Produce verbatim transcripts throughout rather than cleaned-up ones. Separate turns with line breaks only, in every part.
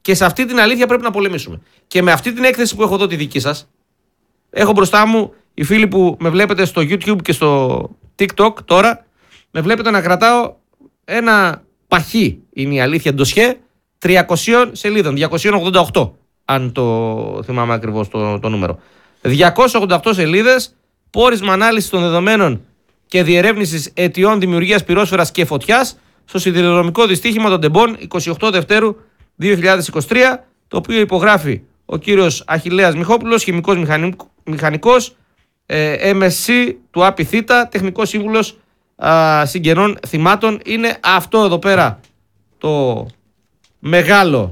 Και σε αυτή την αλήθεια πρέπει να πολεμήσουμε. Και με αυτή την έκθεση που έχω εδώ τη δική σας, έχω μπροστά μου οι φίλοι που με βλέπετε στο YouTube και στο TikTok τώρα, με βλέπετε να κρατάω ένα παχύ, είναι η αλήθεια, ντοσιέ τριακόσιες σελίδων, διακόσιες ογδόντα οκτώ, αν το θυμάμαι ακριβώς το, το νούμερο. διακόσιες ογδόντα οκτώ σελίδες, πόρισμα ανάλυση των δεδομένων και διερεύνησης αιτιών δημιουργίας πυρόσφαιρας και φωτιάς στο σιδηροδρομικό δυστύχημα των Τεμπών εικοστή όγδοη Δευτέρου δύο χιλιάδες είκοσι τρία, το οποίο υπογράφει ο κύριος Αχιλλέας Μιχόπουλος, χημικός μηχανικός, ε, εμ ες σι του ΑΠΙ Θήτα, τεχνικός σύμβουλος α, συγγενών θυμάτων. Είναι αυτό εδώ πέρα το μεγάλο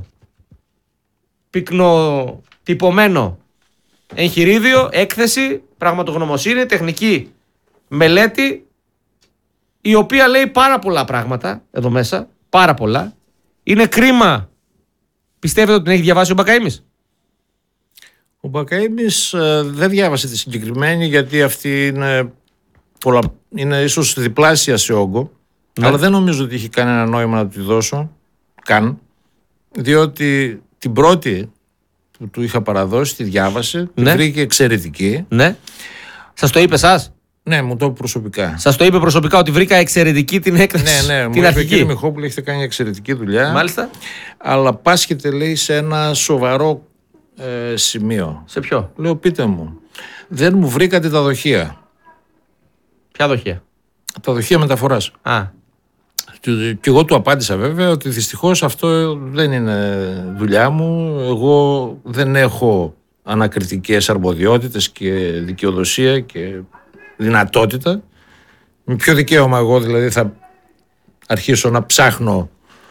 πυκνοτυπωμένο εγχειρίδιο, έκθεση, πραγματογνωμοσύνη, τεχνική μελέτη, η οποία λέει πάρα πολλά πράγματα εδώ μέσα, πάρα πολλά. Είναι κρίμα. Πιστεύετε ότι την έχει διαβάσει ο Μπακαΐμης?
Ο Μπακαΐμης ε, δεν διάβασε τη συγκεκριμένη, γιατί αυτή είναι, πολλα... είναι ίσως διπλάσια σε όγκο, ναι. Αλλά δεν νομίζω ότι είχε κανένα νόημα να του τη δώσω καν, διότι την πρώτη που του είχα παραδώσει τη διάβασε, ναι. Τη βρήκε εξαιρετική.
Ναι. Σας το είπε εσάς?
Ναι, μου το είπε προσωπικά.
Σας το είπε προσωπικά ότι βρήκα εξαιρετική την έκθεση?
Ναι, ναι,
την
μου
αρχική.
είπε, κύριε Μιχόπουλε, έχετε κάνει εξαιρετική δουλειά.
Μάλιστα.
Αλλά πάσχετε, λέει, σε ένα σοβαρό ε, σημείο.
Σε ποιο?
Λέω, πείτε μου. Δεν μου βρήκατε τα δοχεία.
Ποια δοχεία?
Τα δοχεία μεταφοράς.
Α.
Και εγώ του απάντησα βέβαια ότι δυστυχώς αυτό δεν είναι δουλειά μου. Εγώ δεν έχω ανακριτικές αρμοδιότητες και δικαιοδοσία και δυνατότητα. Με ποιο δικαίωμα εγώ δηλαδή θα αρχίσω να ψάχνω,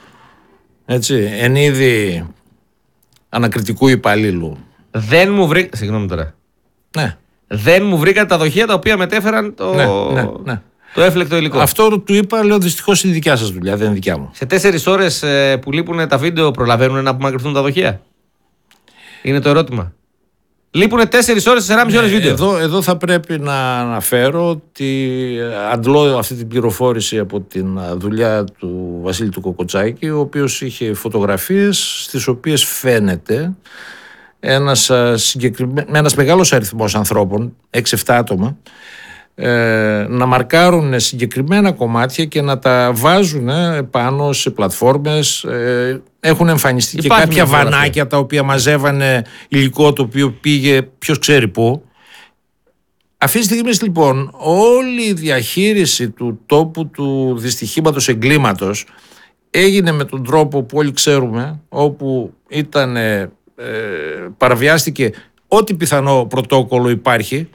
έτσι, εν είδη ανακριτικού υπαλλήλου?
Δεν μου βρήκα. Συγγνώμη τώρα.
Ναι.
Δεν μου βρήκατε τα δοχεία τα οποία μετέφεραν το,
ναι, ναι, ναι.
το έφλεκτο υλικό.
Αυτό του είπα, λέω, δυστυχώς είναι δικιά σας δουλειά, δεν είναι δικιά μου.
Σε τέσσερις ώρες ε, που λείπουν τα βίντεο προλαβαίνουν να απομακρυνθούν τα δοχεία? Είναι το ερώτημα. Λείπουν τέσσερις ώρες, τεσσεράμισι ώρες βίντεο.
Εδώ, εδώ θα πρέπει να αναφέρω ότι αντλώ αυτή την πληροφόρηση από την δουλειά του Βασίλη του Κοκοτσάκη, ο οποίος είχε φωτογραφίες στις οποίες φαίνεται ένας, συγκεκριμέ... ένας μεγάλος αριθμός ανθρώπων, έξι εφτά άτομα, ε, να μαρκάρουν συγκεκριμένα κομμάτια και να τα βάζουν πάνω σε πλατφόρμες. Ε, έχουν εμφανιστεί Υπάρχει και κάποια βανάκια τα οποία μαζεύανε υλικό το οποίο πήγε ποιος ξέρει πού. Αυτή τη στιγμή λοιπόν όλη η διαχείριση του τόπου του δυστυχήματος εγκλήματος έγινε με τον τρόπο που όλοι ξέρουμε, όπου ήταν, ε, παραβιάστηκε ό,τι πιθανό πρωτόκολλο υπάρχει.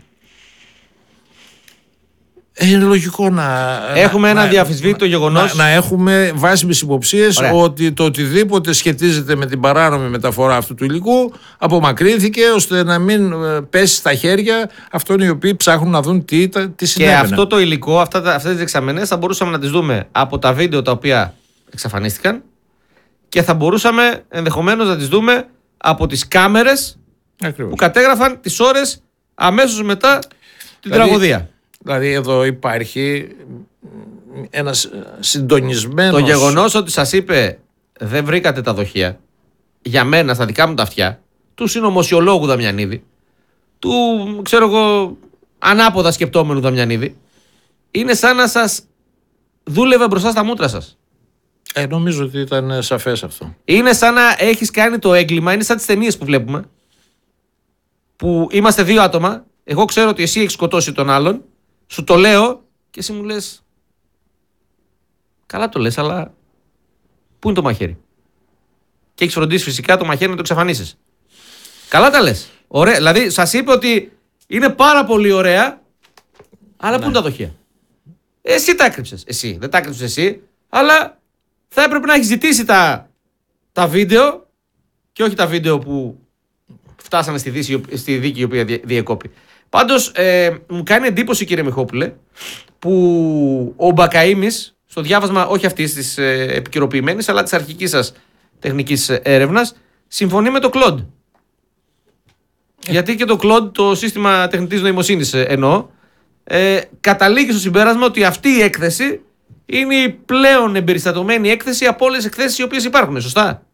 Είναι λογικό να
έχουμε
να,
ένα διαφυσβήτητο γεγονός.
Να, να έχουμε βάσιμες υποψίες ότι το οτιδήποτε σχετίζεται με την παράνομη μεταφορά αυτού του υλικού απομακρύνθηκε ώστε να μην πέσει στα χέρια αυτών οι οποίοι ψάχνουν να δουν τι, τι συνέβαινε.
Και αυτό το υλικό, αυτά, αυτές τις δεξαμενές θα μπορούσαμε να τις δούμε από τα βίντεο τα οποία εξαφανίστηκαν και θα μπορούσαμε ενδεχομένως να τις δούμε από τις κάμερες Ακριβώς. που κατέγραφαν τις ώρες αμέσως μετά την δηλαδή, τραγωδία.
Δηλαδή εδώ υπάρχει ένας συντονισμένος...
Το γεγονός ότι σας είπε δεν βρήκατε τα δοχεία, για μένα στα δικά μου τα αυτιά, του συνωμοσιολόγου Δαμιανίδη, του ξέρω εγώ ανάποδα σκεπτόμενου Δαμιανίδη, είναι σαν να σας δούλευε μπροστά στα μούτρα σας.
Ε, νομίζω ότι ήταν σαφές αυτό.
Είναι σαν να έχεις κάνει το έγκλημα, είναι σαν τις ταινίες που βλέπουμε, που είμαστε δύο άτομα, εγώ ξέρω ότι εσύ έχεις σκοτώσει τον άλλον, σου το λέω και εσύ μου λες καλά το λες, αλλά πού είναι το μαχαίρι? Και έχεις φροντίσει φυσικά το μαχαίρι να το εξαφανίσεις. Καλά τα λες. Ωραία. Δηλαδή σας είπε ότι είναι πάρα πολύ ωραία, αλλά ναι. Πού είναι τα δοχεία? Εσύ τα έκρυψες. Εσύ. Δεν τα έκρυψες εσύ, αλλά θα έπρεπε να έχεις ζητήσει τα, τα βίντεο και όχι τα βίντεο που φτάσανε στη, δύση, στη δίκη η οποία διεκόπη. Πάντως, ε, μου κάνει εντύπωση, κύριε Μιχόπουλε, που ο Μπακαΐμης, στο διάβασμα όχι αυτής της ε, επικαιροποιημένης, αλλά της αρχικής σας τεχνικής έρευνας, συμφωνεί με το Κλοντ. Ε. Γιατί και το Κλοντ, το σύστημα τεχνητής νοημοσύνης ε, εννοώ, ε, καταλήγει στο συμπέρασμα ότι αυτή η έκθεση είναι η πλέον εμπεριστατωμένη έκθεση από όλες τις εκθέσεις οι οποίες υπάρχουν. Σωστά?